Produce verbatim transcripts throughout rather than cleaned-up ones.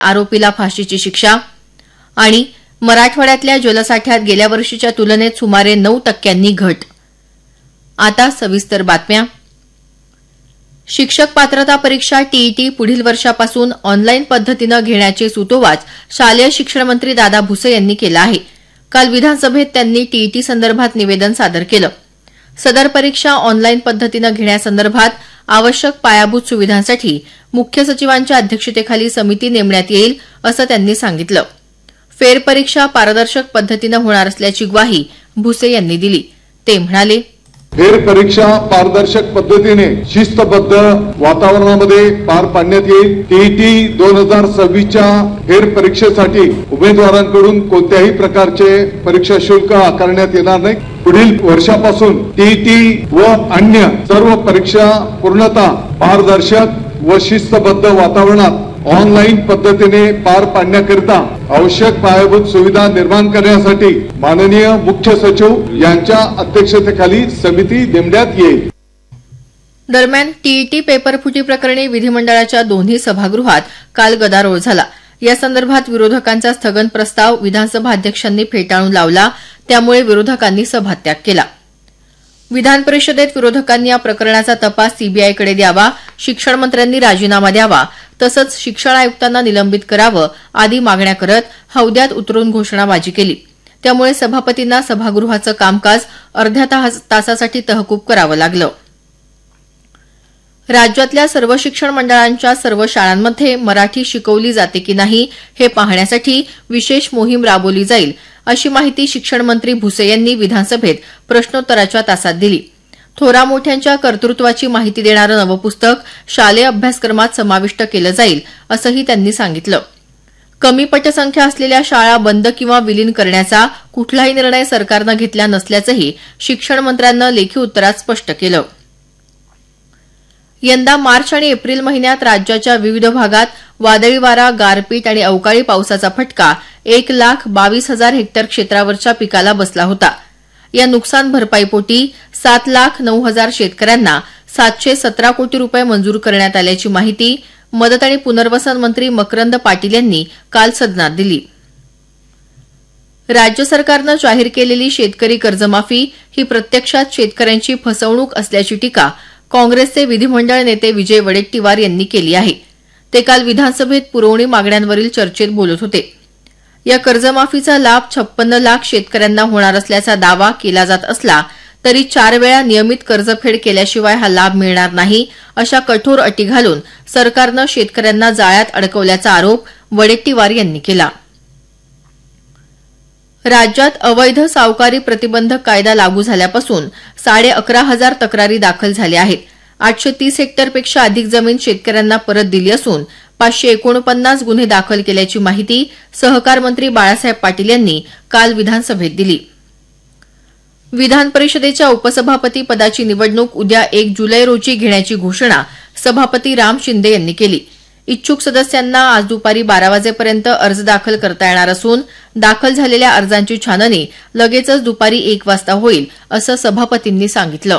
आरोपीला फाशीची शिक्षा. आणि मराठवाड्यातल्या जलसाठ्यात गेल्या वर्षीच्या तुलनेत सुमारे नऊ टक्क्यांनी घट. आता सविस्तर बातम्या. शिक्षक पात्रता परीक्षा टीईटी पुढील वर्षापासून ऑनलाईन पद्धतीनं घेण्याचे सूतोवाच शालेय शिक्षण मंत्री दादा भुसे यांनी केलं आहे. काल विधानसभेत त्यांनी टीईटी संदर्भात निवेदन सादर केलं. सदर परीक्षा ऑनलाईन पद्धतीनं घेण्यासंदर्भात आवश्यक पायाभूत सुविधांसाठी मुख्य सचिवांच्या अध्यक्षतेखाली समिती नेमण्यात येईल असं त्यांनी सांगितलं. फेरपरीक्षा पारदर्शक पद्धतीनं होणार असल्याची ग्वाही भुसे यांनी दिली. ते म्हणाले, फेर परीक्षा पारदर्शक पद्धतीने शिस्तबद्ध वातावरणामध्ये पार पाडण्यात येईल. टीईटी दोन हजार सव्वीसच्या फेर परीक्षेसाठी उमेदवारांकडून कोणत्याही प्रकारचे परीक्षा शुल्क आकारण्यात येणार नाही. पुढील वर्षापासून टीईटी व अन्य सर्व परीक्षा पूर्णतः पारदर्शक व शिस्तबद्ध वातावरणात ऑनलाईन पद्धतीने पार पाडण्याकरिता आवश्यक पायाभूत सुविधा निर्माण करण्यासाठी माननीय मुख्य सचिव यांच्या अध्यक्षतेखाली समिती नेमण्यात येईल. दरम्यान टीईटी पेपरफुटी प्रकरणी विधिमंडळाच्या दोन्ही सभागृहात काल गदारोळ झाला. या संदर्भात विरोधकांचा स्थगन प्रस्ताव विधानसभा अध्यक्षांनी फेटाळून लावला. त्यामुळे विरोधकांनी सभात्याग केला. विधान परिषदेत विरोधकांनी या प्रकरणाचा तपास सीबीआयकडे द्यावा, शिक्षण मंत्र्यांनी राजीनामा द्यावा, तसंच शिक्षण आयुक्तांना निलंबित करावं आदी मागण्या करत हौद्यात उतरून घोषणाबाजी केली. त्यामुळे सभापतींना सभागृहाचं कामकाज अर्ध्या तासासाठी तहकूब करावं लागलं. राज्यातल्या सर्व शिक्षण मंडळांच्या सर्व शाळांमध्ये मराठी शिकवली जाते की नाही हे पाहण्यासाठी विशेष मोहीम राबवली जाईल, अशी माहिती शिक्षण मंत्री भुसे यांनी विधानसभेत प्रश्नोत्तराच्या तासात दिली. थोरा मोठ्यांच्या कर्तृत्वाची माहिती देणारं नवं पुस्तक शालेय अभ्यासक्रमात समाविष्ट केलं जाईल, असंही त्यांनी सांगितलं. कमी पटसंख्या असलेल्या शाळा बंद किंवा विलीन करण्याचा कुठलाही निर्णय सरकारनं घेतला नसल्याचंही शिक्षण मंत्र्यांनं लेखी उत्तरात स्पष्ट केलं. यंदा मार्च आणि एप्रिल महिन्यात राज्याच्या विविध भागात वादळी वारा, गारपीट आणि अवकाळी पावसाचा फटका एक लाख बावीस हजार हेक्टर क्षेत्रावरच्या पिकाला बसला होता. या नुकसान भरपाईपोटी सात लाख नऊ हजार शेतकऱ्यांना सातशे सतरा कोटी रुपये मंजूर करण्यात आल्याची माहिती मदत आणि पुनर्वसन मंत्री मकरंद पाटील यांनी काल सदनात दिली. राज्य सरकारनं जाहीर केलेली शेतकरी कर्जमाफी ही प्रत्यक्षात शेतकऱ्यांची फसवणूक असल्याची टीका काँग्रेसचे विधिमंडळ नेते विजय वडेट्टीवार यांनी केली आहे. ते काल विधानसभेत पुरवणी मागण्यांवरील चर्चेत बोलत होते. या कर्जमाफीचा लाभ छप्पन्न लाख शेतकऱ्यांना होणार असल्याचा दावा केला जात असला तरी चार वेळा नियमित कर्जफेड केल्याशिवाय हा लाभ मिळणार नाही, अशा कठोर अटी घालून सरकारनं शेतकऱ्यांना जाळ्यात अडकवल्याचा आरोप वडेट्टीवार यांनी केला. राज्यात अवैध सावकारी प्रतिबंधक कायदा लागू झाल्यापासून साडे अकरा हजार तक्रारी दाखल झाल्या आहेत. आठशे तीस हेक्टरपेक्षा अधिक जमीन शेतकऱ्यांना परत दिली असून पाचशे एकोणपन्नास गुन्हे दाखल केल्याची माहिती सहकार मंत्री बाळासाहेब पाटील यांनी काल विधानसभेत दिली. विधान परिषदेच्या उपसभापती पदाची निवडणूक उद्या एक जुलै रोजी घेण्याची घोषणा सभापती राम शिंदे यांनी केली. इच्छुक सदस्यांना आज दुपारी बारा वाजेपर्यंत अर्ज दाखल करता येणार असून दाखल झालेल्या अर्जांची छाननी लगेचच दुपारी एक वाजता होईल, असं सभापतींनी सांगितलं.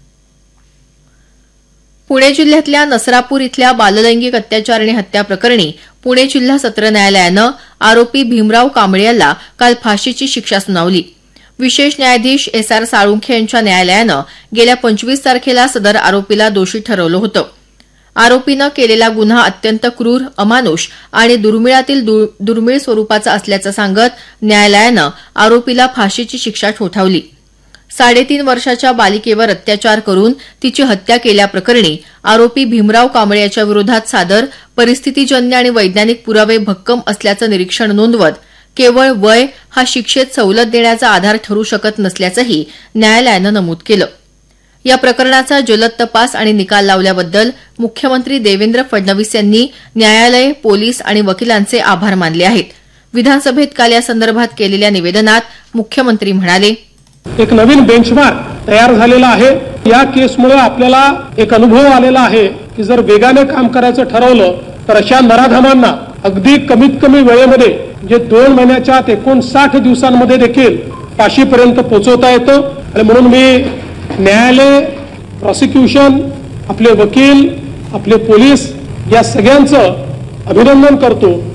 पुणे जिल्ह्यातल्या नसरापूर इथल्या बाललैंगिक अत्याचार आणि हत्या प्रकरणी पुणे जिल्हा सत्र न्यायालयानं आरोपी भीमराव कांबळे याला काल फाशीची शिक्षा सुनावली. विशेष न्यायाधीश एस आर साळुंखे यांच्या न्यायालयानं गेल्या पंचवीस तारखेला सदर आरोपीला दोषी ठरवलं होतं. आरोपीनं केलेला गुन्हा अत्यंत क्रूर, अमानुष आणि दुर्मिळातील दुर्मिळ स्वरूपाचा असल्याचं सांगत न्यायालयानं आरोपीला फाशीची शिक्षा ठोठावली. साडेतीन वर्षाच्या बालिकेवर अत्याचार करून तिची हत्या केल्याप्रकरणी आरोपी भीमराव कांबळे याच्या विरोधात सादर परिस्थितीजन्य आणि वैज्ञानिक पुरावे भक्कम असल्याचं निरीक्षण नोंदवत केवळ वय हा शिक्षेत सवलत देण्याचा आधार ठरू शकत नसल्याचंही न्यायालयानं नमूद केलं. या प्रकरणाचा जलद तपास आणि निकाल लावल्याबद्दल मुख्यमंत्री देवेंद्र फडणवीस यांनी न्यायालय, पोलीस आणि वकिलांचे आभार मानले आहेत. विधानसभेत काल या संदर्भात केलेल्या निवेदनात मुख्यमंत्री म्हणाले, एक नवीन बेंचमार्क तयार झालेला आहे. या केसमुळे आपल्याला एक अनुभव आलेला आहे की जर वेगाने काम करायचं ठरवलं तर अशा नराधमांना अगदी कमीत कमी वेळेमध्ये जे दोन महिन्याच्या आत एकोणसाठ दिवसांमध्ये देखील फाशीपर्यंत पोहोचवता येतं. आणि म्हणून मी न्यायालय, प्रॉसिक्युशन, आपले वकील, आपले पोलीस या सगळ्यांचं अभिनंदन करतो